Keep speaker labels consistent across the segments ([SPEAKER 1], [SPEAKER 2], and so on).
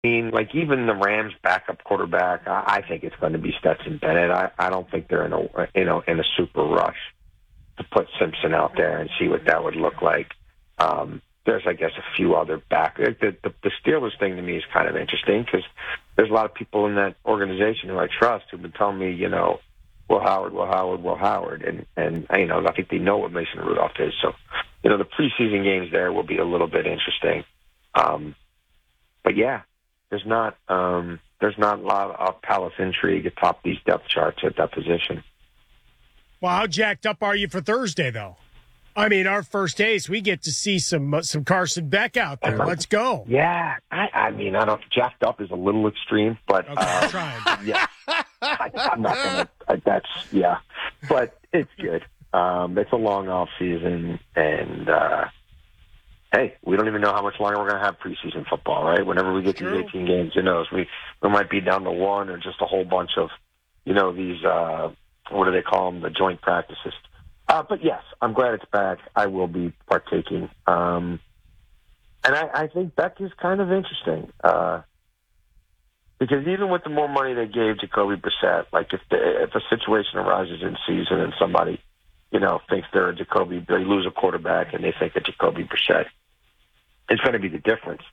[SPEAKER 1] mean, like even the Rams' backup quarterback, I think it's going to be Stetson Bennett. I don't think they're in a super rush to put Simpson out there and see what that would look like. There's, I guess, a few other back. The Steelers thing to me is kind of interesting because there's a lot of people in that organization who I trust who've been telling me, Will Howard, and I think they know what Mason Rudolph is. So, the preseason games there will be a little bit interesting. But yeah, there's not a lot of palace intrigue atop these depth charts at that position.
[SPEAKER 2] Well, how jacked up are you for Thursday, though? I mean, our first taste, we get to see some Carson Beck out there. Let's go.
[SPEAKER 1] Yeah, I mean, I don't. Jacked up is a little extreme, but
[SPEAKER 2] okay, I'm trying.
[SPEAKER 1] Yeah, I'm not gonna. That's yeah, but it's good. It's a long off season, and hey, we don't even know how much longer we're gonna have preseason football, right? Whenever we get these 18 games, who knows? We might be down to one or just a whole bunch of, these what do they call them? The joint practices. But yes, I'm glad it's back. I will be partaking. And I think Beck is kind of interesting. Because even with the more money they gave Jacoby Brissett, like if a situation arises in season and somebody, thinks they're a Jacoby, they lose a quarterback and they think that Jacoby Brissett is going to be the difference.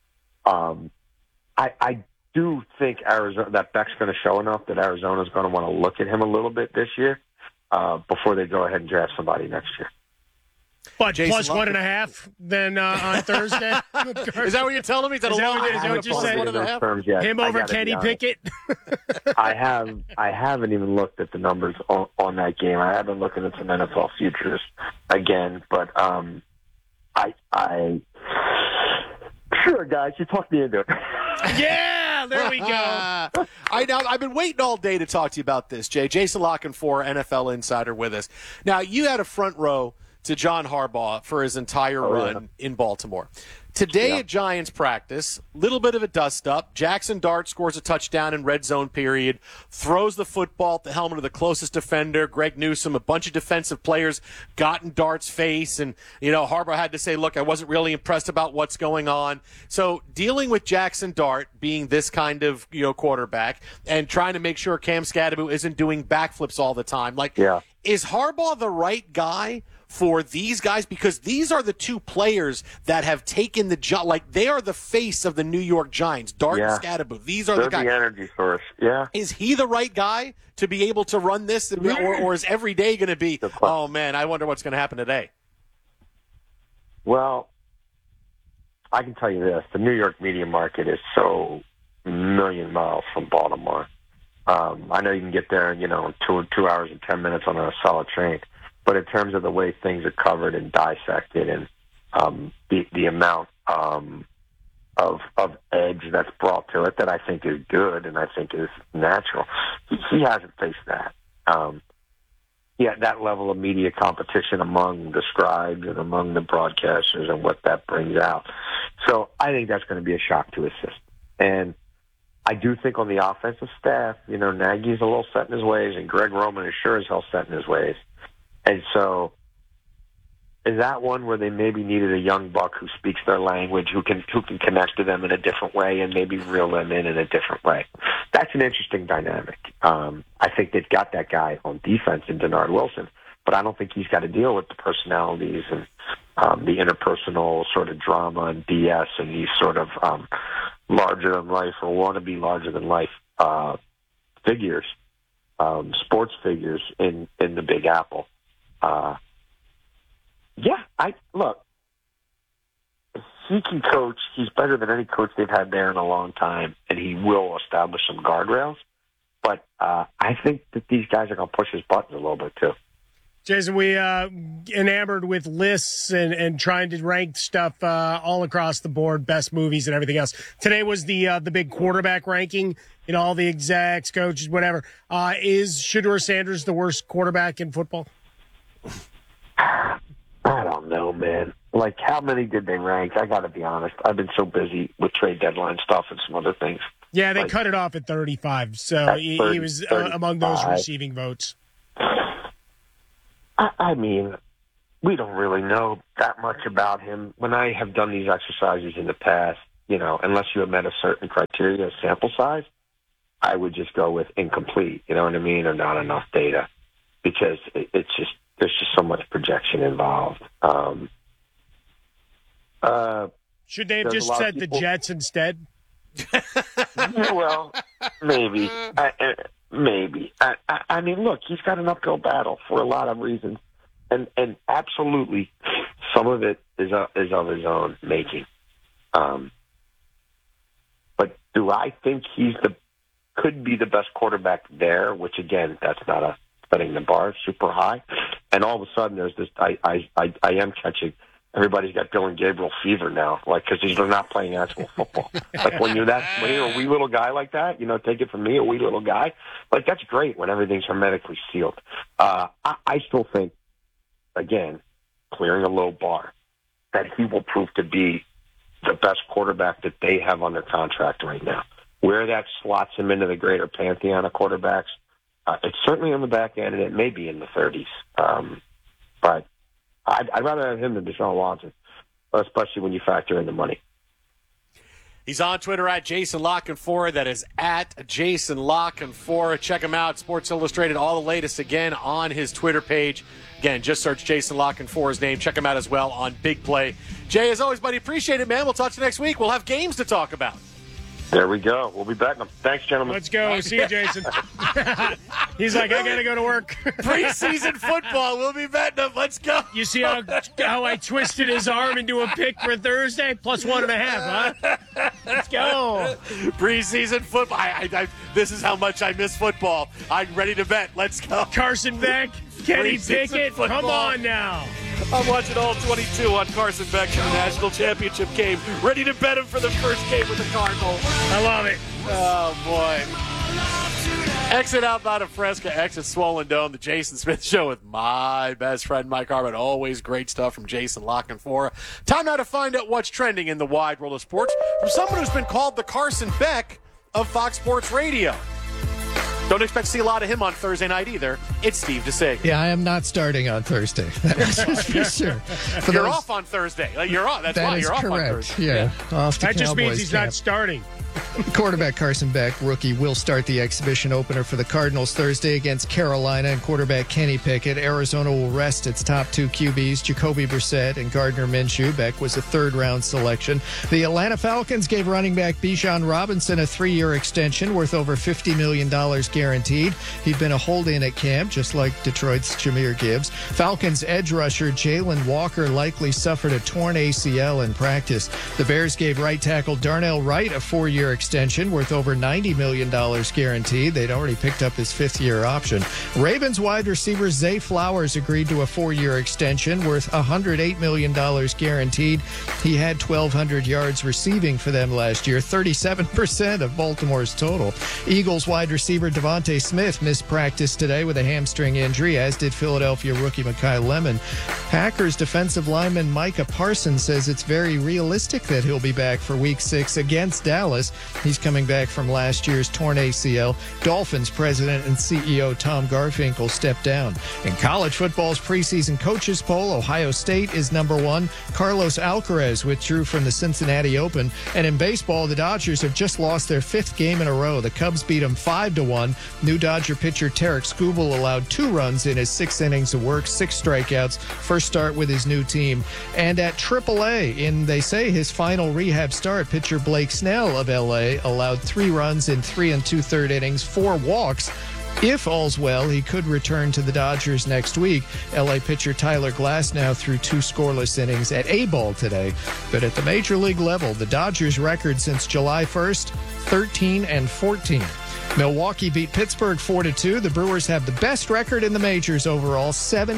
[SPEAKER 1] I do think that Beck's going to show enough that Arizona's going to want to look at him a little bit this year. Before they go ahead and draft somebody next year.
[SPEAKER 2] But plus 1.5 then on Thursday?
[SPEAKER 3] Is that what you're telling me? Is that
[SPEAKER 2] what you said? Him over Kenny Pickett?
[SPEAKER 1] I haven't even looked at the numbers on that game. I have been looking at some NFL futures again, but sure, guys, you talked me into it.
[SPEAKER 2] Yeah, there we go.
[SPEAKER 3] I've been waiting all day to talk to you about this, Jay. Jason Lockenfor, NFL Insider, with us. Now, you had a front row to John Harbaugh for his entire run in Baltimore. Today at Giants practice, little bit of a dust-up. Jackson Dart scores a touchdown in red zone period, throws the football at the helmet of the closest defender, Greg Newsome. A bunch of defensive players got in Dart's face, and, Harbaugh had to say, look, I wasn't really impressed about what's going on. So dealing with Jackson Dart being this kind of, quarterback and trying to make sure Cam Scadaboo isn't doing backflips all the time, is Harbaugh the right guy for these guys? Because these are the two players that have taken the job. Like, they are the face of the New York Giants, Dart and Scadaboo. They're the guys.
[SPEAKER 1] The energy source, yeah.
[SPEAKER 3] Is he the right guy to be able to run this? Or is every day going to be, oh, man, I wonder what's going to happen today?
[SPEAKER 1] Well, I can tell you this. The New York media market is so a million miles from Baltimore. I know you can get there in, 2 hours and 10 minutes on a solid train. But in terms of the way things are covered and dissected and the amount of edge that's brought to it that I think is good and I think is natural, he hasn't faced that. That level of media competition among the scribes and among the broadcasters and what that brings out. So I think that's going to be a shock to his system. And I do think on the offensive staff, Nagy's a little set in his ways and Greg Roman is sure as hell set in his ways. And so is that one where they maybe needed a young buck who speaks their language, who can connect to them in a different way and maybe reel them in a different way? That's an interesting dynamic. I think they've got that guy on defense in Denard Wilson, but I don't think he's got to deal with the personalities and the interpersonal sort of drama and BS and these sort of larger-than-life or wannabe larger-than-life figures, sports figures in the Big Apple. Look, he can coach. He's better than any coach they've had there in a long time, and he will establish some guardrails. But I think that these guys are going to push his buttons a little bit too.
[SPEAKER 2] Jason, we enamored with lists and trying to rank stuff all across the board, best movies and everything else. Today was the big quarterback ranking. All the execs, coaches, whatever. Is Shedeur Sanders the worst quarterback in football?
[SPEAKER 1] I don't know, man. Like, how many did they rank? I got to be honest. I've been so busy with trade deadline stuff and some other things.
[SPEAKER 2] Yeah, they cut it off at 35, so he was among those receiving votes.
[SPEAKER 1] I mean, we don't really know that much about him. When I have done these exercises in the past, unless you have met a certain criteria sample size, I would just go with incomplete, you know what I mean, or not enough data, because there's just so much projection involved.
[SPEAKER 2] Should they have just said the Jets instead?
[SPEAKER 1] Well, maybe. Maybe. I mean, look, he's got an uphill battle for a lot of reasons, and absolutely, some of it is of his own making. But do I think could be the best quarterback there? Which again, that's not setting the bar super high. And all of a sudden, there's this. I am catching. Everybody's got Dylan Gabriel fever now, because they're not playing actual football. When you're a wee little guy like that, take it from me, a wee little guy. That's great when everything's hermetically sealed. I still think, again, clearing a low bar, that he will prove to be the best quarterback that they have under contract right now. Where that slots him into the greater pantheon of quarterbacks, it's certainly on the back end, and it may be in the 30s. But I'd rather have him than Deshaun Watson, especially when you factor in the money.
[SPEAKER 3] He's on Twitter at Jason Lockenfora. That is at Jason Lockenfora. Check him out, Sports Illustrated, all the latest again on his Twitter page. Again, just search Jason Lockenfora's name. Check him out as well on Big Play. Jay, as always, buddy, appreciate it, man. We'll talk to you next week. We'll have games to talk about.
[SPEAKER 1] There we go. We'll be back. Thanks, gentlemen.
[SPEAKER 2] Let's go. See you, Jason. He's like, I got to go to work.
[SPEAKER 3] Preseason football. We'll be betting him. Let's go.
[SPEAKER 2] You see how I twisted his arm into a pick for Thursday? Plus 1.5, huh? Let's go.
[SPEAKER 3] Preseason football. This is how much I miss football. I'm ready to bet. Let's go.
[SPEAKER 2] Carson Beck, Kenny Pickett. Come on now.
[SPEAKER 3] I'm watching all 22 on Carson Beck for the national championship game. Ready to bet him for the first game with the Cardinals.
[SPEAKER 2] I love it.
[SPEAKER 3] Oh, boy. Exit Outbound of Fresca, exit Swollen Dome, the Jason Smith Show with my best friend, Mike Harmon. Always great stuff from Jason Lockenfora. Time now to find out what's trending in the wide world of sports from someone who's been called the Carson Beck of Fox Sports Radio. Don't expect to see a lot of him on Thursday night either. It's Steve DeSager.
[SPEAKER 4] Yeah, I am not starting on Thursday. That's for sure.
[SPEAKER 3] You're off on Thursday. You're off. That's why you're off on Thursday.
[SPEAKER 4] Yeah. Off to
[SPEAKER 2] that just means he's
[SPEAKER 4] camp.
[SPEAKER 2] not starting.
[SPEAKER 4] Quarterback Carson Beck, rookie, will start the exhibition opener for the Cardinals Thursday against Carolina, and quarterback Kenny Pickett. Arizona will rest its top two QBs, Jacoby Brissett and Gardner Minshew. Beck was a third-round selection. The Atlanta Falcons gave running back Bijan Robinson a 3-year extension worth over $50 million guaranteed. He'd been a hold-in at camp, just like Detroit's Jahmyr Gibbs. Falcons edge rusher Jalen Walker likely suffered a torn ACL in practice. The Bears gave right tackle Darnell Wright a 4-year extension worth over $90 million guaranteed. They'd already picked up his 5th-year option. Ravens wide receiver Zay Flowers agreed to a 4-year extension worth $108 million guaranteed. He had 1,200 yards receiving for them last year, 37% of Baltimore's total. Eagles wide receiver Devontae Smith missed practice today with a hamstring injury, as did Philadelphia rookie Mekhi Lemon. Packers defensive lineman Micah Parsons says it's very realistic that he'll be back for Week 6 against Dallas. He's coming back from last year's torn ACL. Dolphins president and CEO Tom Garfinkel stepped down. In college football's preseason coaches poll, Ohio State is number 1. Carlos Alcaraz withdrew from the Cincinnati Open. And in baseball, the Dodgers have just lost their 5th game in a row. The Cubs beat them 5-1. New Dodger pitcher Tarek Skubal allowed 2 runs in his 6 innings of work, 6 strikeouts. First start with his new team. And at AAA, they say his final rehab start, pitcher Blake Snell of L.A. allowed 3 runs in 3 2/3 innings, 4 walks. If all's well, he could return to the Dodgers next week. L.A. pitcher Tyler Glasnow threw 2 scoreless innings at A-ball today. But at the major league level, the Dodgers' record since July 1st, 13-14. Milwaukee beat Pittsburgh 4-2. The Brewers have the best record in the majors overall,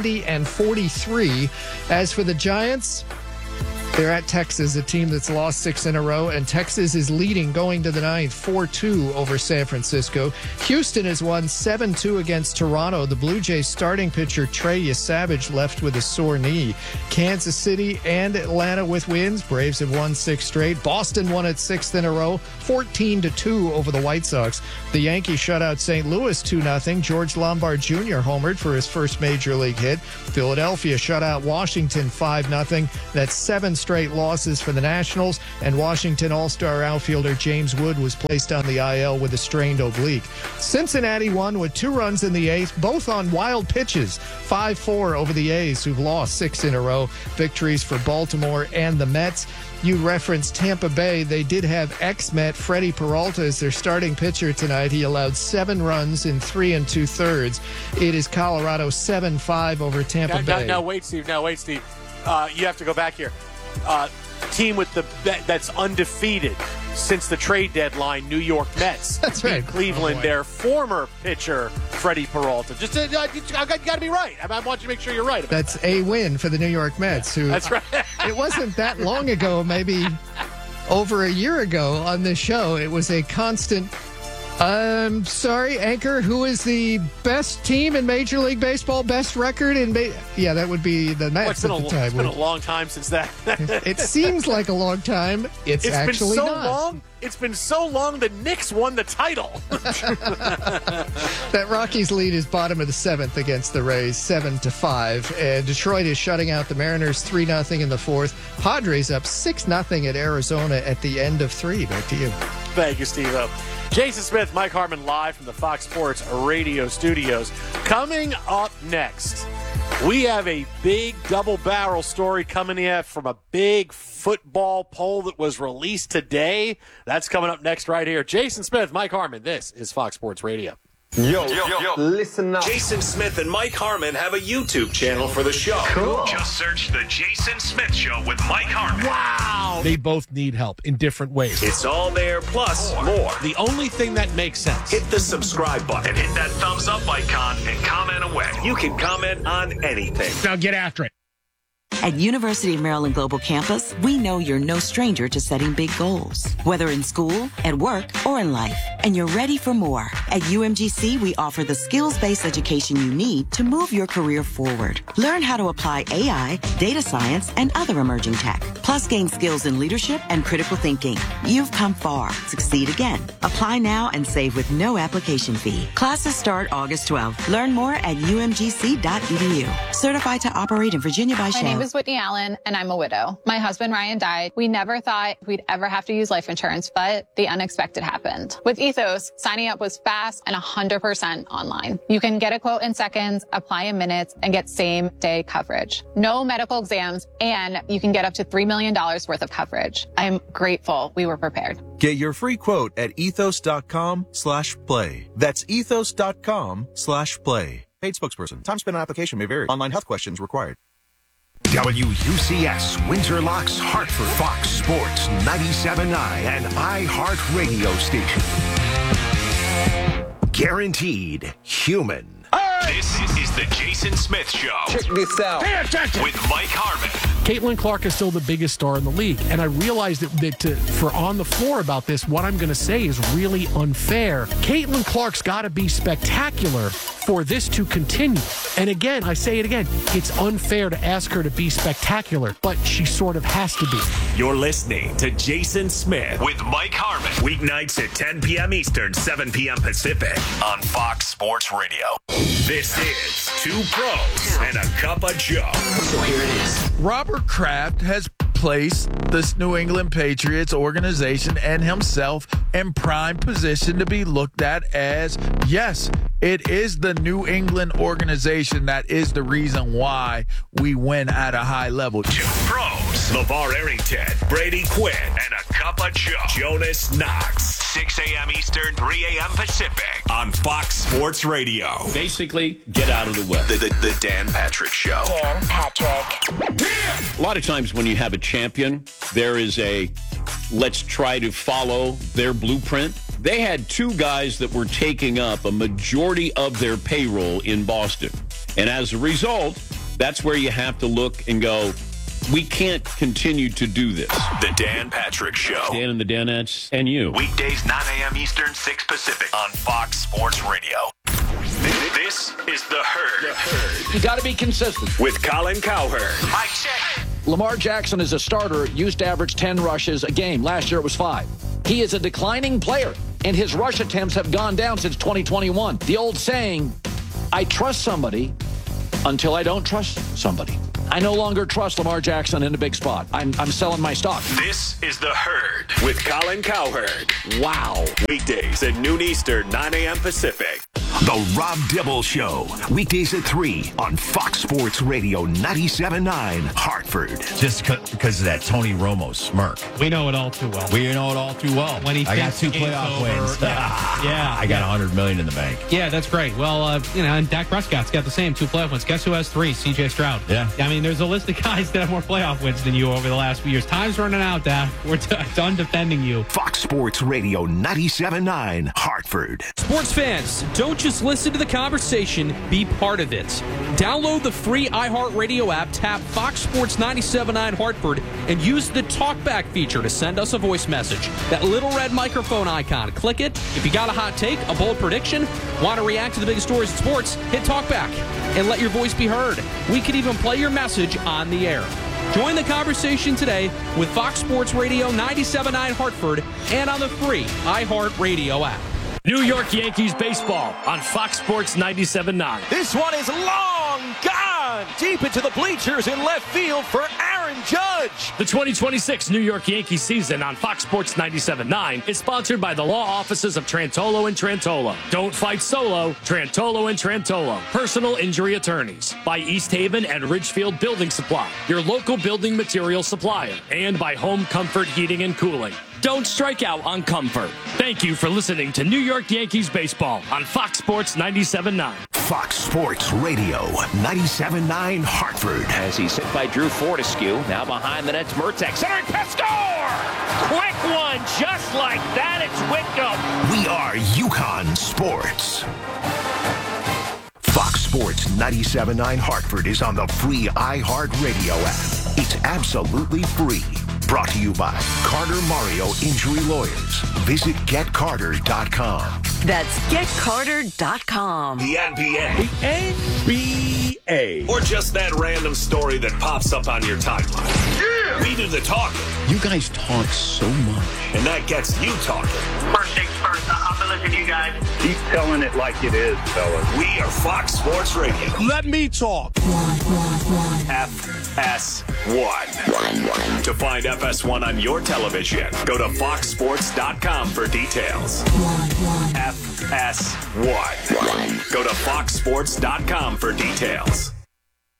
[SPEAKER 4] 70-43. As for the Giants, they're at Texas, a team that's lost 6 in a row, and Texas is leading going to the 9th, 4-2 over San Francisco. Houston has won 7-2 against Toronto. The Blue Jays starting pitcher Trey Yesavage left with a sore knee. Kansas City and Atlanta with wins. Braves have won 6 straight. Boston won its 6th in a row, 14-2 over the White Sox. The Yankees shut out St. Louis 2-0. George Lombard Jr. homered for his first major league hit. Philadelphia shut out Washington 5-0. That's 7 straight losses for the Nationals, and Washington All-Star outfielder James Wood was placed on the IL with a strained oblique. Cincinnati won with 2 runs in the 8th, both on wild pitches, 5-4 over the A's, who've lost 6 in a row. Victories for Baltimore and the Mets. You referenced Tampa Bay. They did have ex-Met Freddie Peralta as their starting pitcher tonight. He allowed 7 runs in 3 2/3. It is Colorado 7-5 over Tampa Bay.
[SPEAKER 3] Now wait, Steve. You have to go back here. Team with that's undefeated since the trade deadline, New York Mets.
[SPEAKER 4] That's right.
[SPEAKER 3] Cleveland, their former pitcher, Freddie Peralta. I got to be right. I want you to make sure you're right.
[SPEAKER 4] That's a win for the New York Mets. Who,
[SPEAKER 3] that's right.
[SPEAKER 4] It wasn't that long ago, maybe over a year ago on this show. It was a constant. I'm sorry, Anchor, who is the best team in Major League Baseball, best record in yeah, that would be the Mets at the time.
[SPEAKER 3] It's been a long time since that.
[SPEAKER 4] It seems like a long time. It's actually
[SPEAKER 3] been so
[SPEAKER 4] not.
[SPEAKER 3] long. It's been so long the Knicks won the title.
[SPEAKER 4] That Rockies lead is bottom of the 7th against the Rays, 7-5. And Detroit is shutting out the Mariners 3-0 in the 4th. Padres up 6-0 at Arizona at the end of 3. Back to you.
[SPEAKER 3] Thank you, Steve-O. Jason Smith, Mike Harmon live from the Fox Sports Radio studios. Coming up next, we have a big double-barrel story coming in from a big football poll that was released today. That's coming up next right here. Jason Smith, Mike Harmon, this is Fox Sports Radio.
[SPEAKER 5] Yo, listen up.
[SPEAKER 6] Jason Smith and Mike Harmon have a YouTube channel for the show.
[SPEAKER 5] Cool.
[SPEAKER 6] Just search The Jason Smith Show with Mike Harmon.
[SPEAKER 3] Wow.
[SPEAKER 2] They both need help in different ways.
[SPEAKER 6] It's all there, plus more.
[SPEAKER 3] The only thing that makes sense.
[SPEAKER 6] Hit the subscribe button, hit that thumbs up icon, and comment away. You can comment on anything.
[SPEAKER 2] Now get after it.
[SPEAKER 7] At University of Maryland Global Campus, we know you're no stranger to setting big goals, whether in school, at work, or in life, and you're ready for more. At UMGC, we offer the skills-based education you need to move your career forward. Learn how to apply AI, data science, and other emerging tech, plus gain skills in leadership and critical thinking. You've come far. Succeed again. Apply now and save with no application fee. Classes start August 12th. Learn more at umgc.edu. Certified to operate in Virginia by Shell.
[SPEAKER 8] My name is Whitney Allen, and I'm a widow. My husband, Ryan, died. We never thought we'd ever have to use life insurance, but the unexpected happened. With Ethos, signing up was fast and 100% online. You can get a quote in seconds, apply in minutes, and get same-day coverage. No medical exams, and you can get up to $3 million worth of coverage. I'm grateful we were prepared.
[SPEAKER 9] Get your free quote at ethos.com/play. That's ethos.com/play. Paid spokesperson. Time spent on application may vary. Online health questions required.
[SPEAKER 10] WUCS, Windsor Locks, Hartford, Fox Sports 97.9 and iHeartRadio station. Guaranteed human.
[SPEAKER 6] This is the Jason Smith Show.
[SPEAKER 5] Check this out.
[SPEAKER 6] Pay attention. With Mike Harmon.
[SPEAKER 11] Caitlin Clark is still the biggest star in the league. And I realized that for On the Floor about this, what I'm going to say is really unfair. Caitlin Clark's got to be spectacular for this to continue. And again, I say it again, it's unfair to ask her to be spectacular, but she sort of has to be.
[SPEAKER 6] You're listening to Jason Smith with Mike Harmon. Weeknights at 10 p.m. Eastern, 7 p.m. Pacific on Fox Sports Radio. This is Two Pros and a Cup of Joe. So here it is.
[SPEAKER 12] Robert Kraft has placed this New England Patriots organization and himself in prime position to be looked at as, yes, it is the New England organization that is the reason why we win at a high level.
[SPEAKER 6] Two Pros, LeVar Arrington, Brady Quinn, and a Cup of Joe, Jonas Knox. 6 a.m. Eastern, 3 a.m. Pacific on Fox Sports Radio.
[SPEAKER 13] Basically, get out of the way.
[SPEAKER 6] The Dan Patrick Show.
[SPEAKER 7] Dan Patrick.
[SPEAKER 13] A lot of times when you have a champion, there is a let's try to follow their blueprint. They had 2 guys that were taking up a majority of their payroll in Boston. And as a result, that's where you have to look and go, we can't continue to do this.
[SPEAKER 6] The Dan Patrick Show.
[SPEAKER 13] Dan and the Danettes and you.
[SPEAKER 6] Weekdays, 9 a.m. Eastern, 6 Pacific on Fox Sports Radio. This is The Herd.
[SPEAKER 14] You got to be consistent.
[SPEAKER 6] With Colin Cowherd. Mike check.
[SPEAKER 14] Lamar Jackson is a starter, used to average 10 rushes a game. Last year it was 5. He is a declining player, and his rush attempts have gone down since 2021. The old saying, I trust somebody until I don't trust somebody. I no longer trust Lamar Jackson in a big spot. I'm selling my stock.
[SPEAKER 6] This is The Herd with Colin Cowherd.
[SPEAKER 14] Wow.
[SPEAKER 6] Weekdays at noon Eastern, 9 a.m. Pacific.
[SPEAKER 10] The Rob Dibble Show. Weekdays at 3 on Fox Sports Radio 97.9 Hartford.
[SPEAKER 15] Just because of that Tony Romo smirk.
[SPEAKER 16] We know it all too well.
[SPEAKER 15] When he I got 2 playoff wins.
[SPEAKER 16] Yeah.
[SPEAKER 15] I got $100 million in the bank.
[SPEAKER 16] Yeah, that's great. Well, and Dak Prescott's got the same 2 playoff wins. Guess who has 3? C.J. Stroud.
[SPEAKER 15] Yeah.
[SPEAKER 16] I mean, there's a list of guys that have more playoff wins than you over the last few years. Time's running out, Dak. We're done defending you.
[SPEAKER 10] Fox Sports Radio 97.9 Hartford.
[SPEAKER 17] Sports fans, don't just listen to the conversation, be part of it. Download the free iHeartRadio app, tap Fox Sports 97.9 Hartford, and use the TalkBack feature to send us a voice message. That little red microphone icon, click it. If you got a hot take, a bold prediction, want to react to the biggest stories in sports, hit TalkBack and let your voice be heard. We could even play your message on the air. Join the conversation today with Fox Sports Radio 97.9 Hartford and on the free iHeartRadio app.
[SPEAKER 18] New York Yankees baseball on Fox Sports 97.9.
[SPEAKER 19] This one is long gone, deep into the bleachers in left field for Aaron Judge.
[SPEAKER 18] The 2026 New York Yankees season on Fox Sports 97.9 is sponsored by the law offices of Trantolo and Trantolo. Don't fight solo, Trantolo and Trantolo. Personal injury attorneys. By East Haven and Ridgefield Building Supply, your local building material supplier. And by Home Comfort Heating and Cooling. Don't strike out on comfort. Thank you for listening to New York Yankees baseball on Fox Sports 97.9.
[SPEAKER 10] Fox Sports Radio 97.9 Hartford.
[SPEAKER 20] As he's hit by Drew Fortescue. Now behind the net's Murtek. Centering Pescore! Quick one, just like that. It's Whitcomb.
[SPEAKER 10] We are UConn Sports. Fox Sports 97.9 Hartford is on the free iHeartRadio app. It's absolutely free. Brought to you by Carter Mario Injury Lawyers. Visit GetCarter.com.
[SPEAKER 7] That's GetCarter.com.
[SPEAKER 6] The NBA.
[SPEAKER 10] The NBA.
[SPEAKER 6] Or just that random story that pops up on your timeline. Yeah! We do the talking.
[SPEAKER 13] You guys talk so much.
[SPEAKER 6] And that gets you talking.
[SPEAKER 21] First things first, I'm going to listen to you guys.
[SPEAKER 22] Keep telling it like it is, fellas.
[SPEAKER 6] We are Fox Sports Radio.
[SPEAKER 22] Let me talk.
[SPEAKER 6] FS1. To find FS1 on your television, go to foxsports.com for details. FS1. Go to foxsports.com for details.